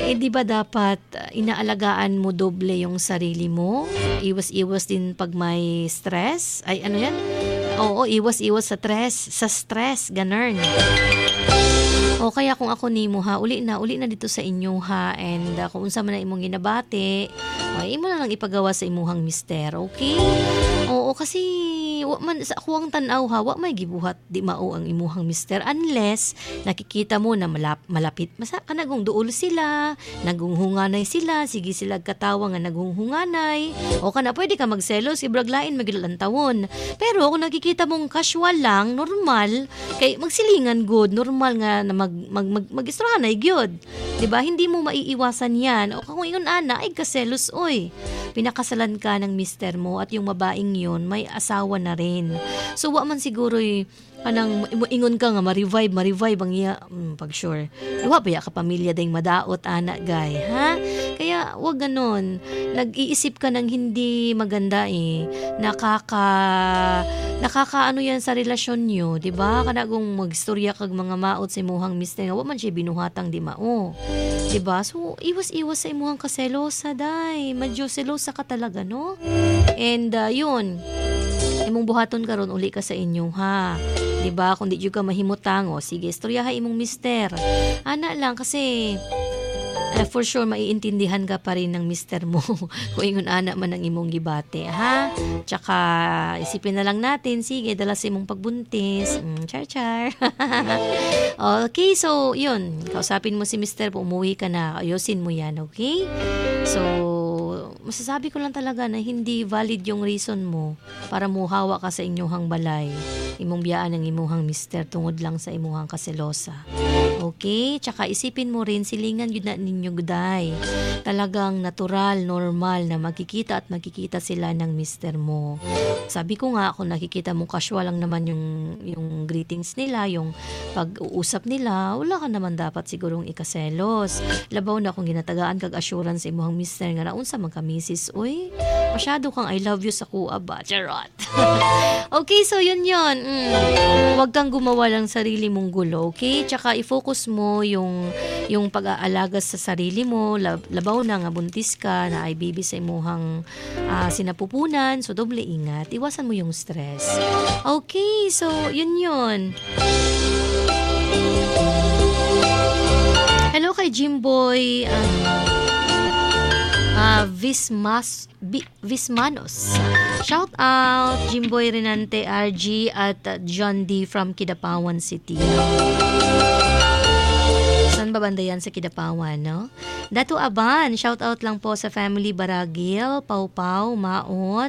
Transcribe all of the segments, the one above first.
Di ba dapat inaalagaan mo doble yung sarili mo? Iwas-iwas din pag may stress. Ay, ano yan? Oo, iwas-iwas sa stress, ganun. O kaya kung ako nimo ha, uli na dito sa inyo ha, and kung unsa man na imong ginabati, ay imo na lang ipagawa sa imuhang mister, okay? Oo, kasi wa man sa kuwang tan-aw ha, wa may gibuhat di mao ang imuhang mister unless nakikita mo na malapit masa kanagong duol sila, nagunghunganay sila, sige sila katawa nga nagunghunganay. O kana pwede ka magselos, ibraglain magilantawon. Pero kung nakikita mong casual lang, normal, kay magsilingan good, normal nga na mag-istrahanay gyud. 'Di ba? Hindi mo maiiwasan 'yan. O kung ingon ana ay kaselos oy. Pinakasalan ka ng mister mo at yung babaeng yun may asawa na rin. So wa man siguro kanang ingon ka nga ma-revive ang iya pag sure. Wa ba ya ka pamilya ding madaot ana gay, ha? Kaya wag ganon. Nag-iisip ka ng hindi maganda nakakaano yan sa relasyon nyo, 'di ba? Kanagong magstorya kag mga maot sa imuhang mister nga wa man siya binuhatang di mao. 'Di ba? So iwas-iwas sa imuhang kaselosa day. Medyo selosa ka talaga, no? And yun. Imong buhaton karon uli ka sa inyo ha. 'Di ba? Kung di jud ka mahimutang, sige, istoryaha imong mister. Ana lang kasi for sure maiintindihan ka pa rin ng mister mo kung ingon ana man ang imong gibate, ha? Tsaka isipin na lang natin, sige, dala sa imong pagbuntis. Char. Okay, so yun, kausapin mo si mister, umuwi ka na, ayusin mo yan, okay? So, masasabi ko lang talaga na hindi valid yung reason mo para muhawa ka sa inyong balay. Imong biyaan ng imuhang mister tungod lang sa imuhang kaselosa. Okay? Tsaka isipin mo rin, silingan yun na ninyo guday. Talagang natural, normal na magkikita sila ng mister mo. Sabi ko nga, kung nakikita mo casual lang naman yung greetings nila, yung pag-uusap nila, wala ka naman dapat sigurong ikaselos. Labaw na kung ginatagaan kag assurance sa imuhang mister nga naunsa man ka misis, uy, masyado kang I love you sa kuha ba? Charot. Okay, so yun. Huwag kang gumawa ng sarili mong gulo, okay? Tsaka i-focus mo yung pag-aalaga sa sarili mo. Labaw na nga buntis ka, na ay baby sa imuhang sinapupunan, so doble ingat. Iwasan mo yung stress. Okay, so yun. Hello kay Jimboy Vismanos. Shout out Jimboy Renante RG at John D from Kidapawan City. Saan ba banda yan sa Kidapawan, no? Dato Aban, shout out lang po sa family Baragil, Pau, Maot.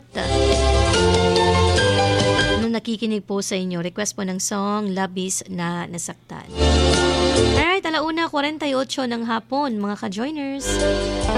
Nung nakikinig po sa inyo, request po ng song Labis na Nasaktan. Alright, alauna 48 ng hapon, mga ka-joiners.